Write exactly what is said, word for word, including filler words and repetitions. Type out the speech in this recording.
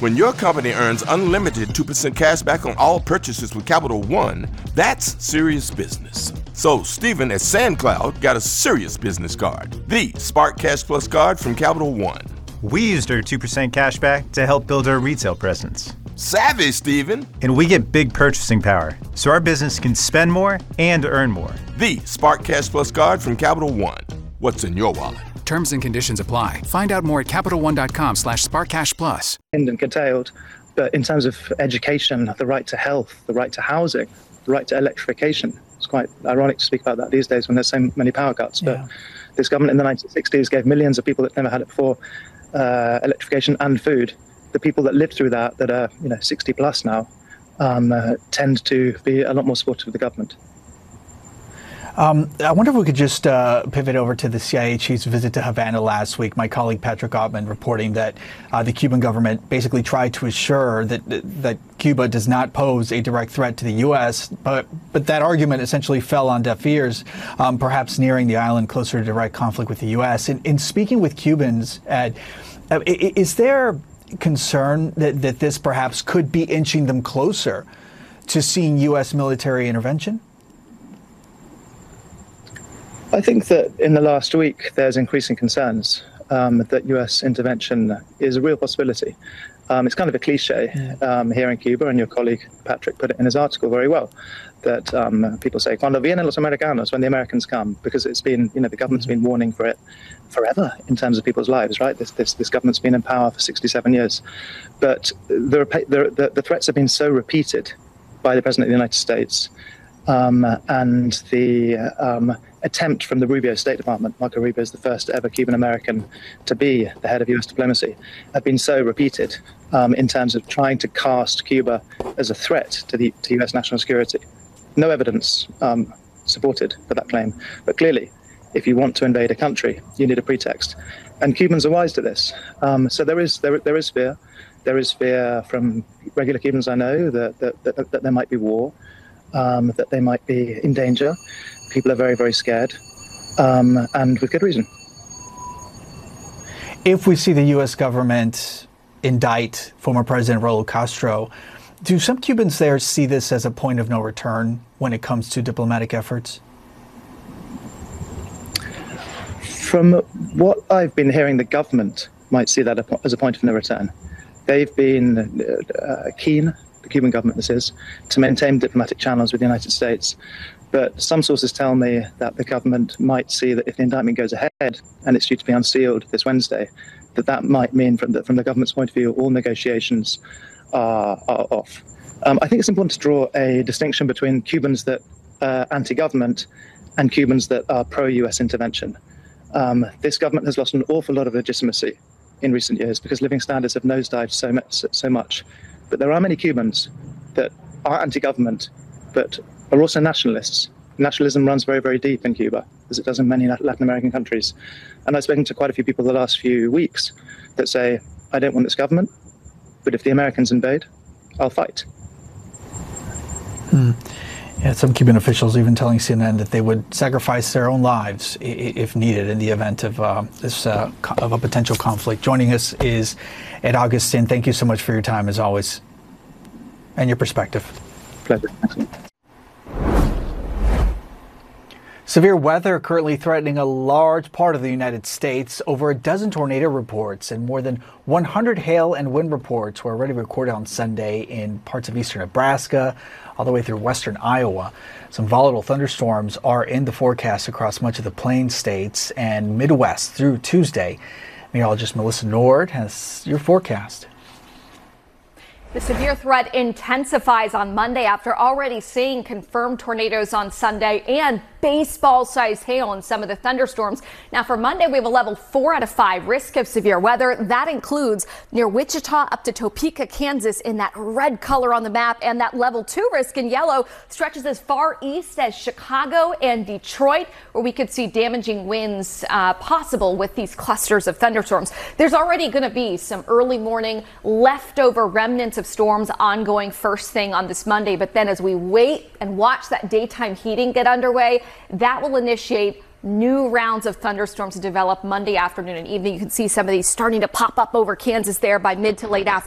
When your company earns unlimited two percent cash back on all purchases with Capital One, that's serious business. So Stephen at SandCloud got a serious business card, the Spark Cash Plus card from Capital One. We used our two percent cash back to help build our retail presence. Savvy, Stephen. And we get big purchasing power, so our business can spend more and earn more. The Spark Cash Plus card from Capital One. What's in your wallet? Terms and conditions apply. Find out more at CapitalOne.com slash SparkCashPlus. And curtailed, but in terms of education, the right to health, the right to housing, the right to electrification, it's quite ironic to speak about that these days when there's so many power cuts. But yeah. This government in the nineteen sixties gave millions of people that never had it before uh, electrification and food. The people that lived through that, that are you know sixty plus now, um, uh, tend to be a lot more supportive of the government. Um, I wonder if we could just uh, pivot over to the C I A chief's visit to Havana last week. My colleague Patrick Ottman reporting that uh, the Cuban government basically tried to assure that that Cuba does not pose a direct threat to the U S, but but that argument essentially fell on deaf ears, um, perhaps nearing the island closer to direct conflict with the U S. In, in speaking with Cubans, Ed, uh, is there concern that, that this perhaps could be inching them closer to seeing U S military intervention? I think that in the last week, there's increasing concerns um, that U S intervention is a real possibility. Um, it's kind of a cliche um, here in Cuba, and your colleague Patrick put it in his article very well, that um, people say, cuando vienen los americanos, when the Americans come, because it's been, you know, the government's been warning for it forever in terms of people's lives, right? This this, this government's been in power for sixty-seven years. But the, the, the threats have been so repeated by the President of the United States, um, and the um, attempt from the Rubio State Department, Marco Rubio is the first ever Cuban American to be the head of U S diplomacy, have been so repeated um, in terms of trying to cast Cuba as a threat to the to U S national security. No evidence um, supported for that claim, but clearly, if you want to invade a country, you need a pretext, and Cubans are wise to this. Um, so there is there there is fear, there is fear from regular Cubans I know that that, that, that there might be war, um, that they might be in danger. People are very, very scared, um, and with good reason. If we see the U S government indict former President Raul Castro, do some Cubans there see this as a point of no return when it comes to diplomatic efforts? From what I've been hearing, the government might see that as a point of no return. They've been uh, keen, the Cuban government this is, to maintain diplomatic channels with the United States. But some sources tell me that the government might see that if the indictment goes ahead and it's due to be unsealed this Wednesday, that that might mean from the, from the government's point of view, all negotiations are, are off. Um, I think it's important to draw a distinction between Cubans that are anti-government and Cubans that are pro-U S intervention. Um, this government has lost an awful lot of legitimacy in recent years because living standards have nosedived so much, so much. But there are many Cubans that are anti-government, but are also nationalists. Nationalism runs very, very deep in Cuba, as it does in many Latin American countries. And I've spoken to quite a few people the last few weeks that say, I don't want this government, but if the Americans invade, I'll fight. Hmm. Yeah, some Cuban officials even telling C N N that they would sacrifice their own lives if needed in the event of uh, this uh, of a potential conflict. Joining us is Ed Augustin. Thank you so much for your time, as always, and your perspective. Pleasure. Severe weather currently threatening a large part of the United States. Over a dozen tornado reports and more than one hundred hail and wind reports were already recorded on Sunday in parts of eastern Nebraska, all the way through western Iowa. Some volatile thunderstorms are in the forecast across much of the Plains states and Midwest through Tuesday. Meteorologist Melissa Nord has your forecast. The severe threat intensifies on Monday after already seeing confirmed tornadoes on Sunday and baseball-sized hail in some of the thunderstorms. Now for Monday, we have a level four out of five risk of severe weather. That includes near Wichita up to Topeka, Kansas in that red color on the map. And that level two risk in yellow stretches as far east as Chicago and Detroit, where we could see damaging winds uh, possible with these clusters of thunderstorms. There's already going to be some early morning leftover remnants of storms ongoing first thing on this Monday. But then as we wait and watch that daytime heating get underway, that will initiate new rounds of thunderstorms to develop Monday afternoon and evening. You can see some of these starting to pop up over Kansas there by mid to late afternoon.